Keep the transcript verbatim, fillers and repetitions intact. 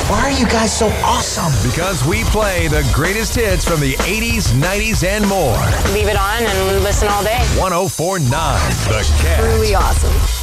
Why are you guys so awesome? Because we play the greatest hits from the eighties, nineties, and more. Leave it on and listen all day. one oh four point nine The Cat. Truly awesome.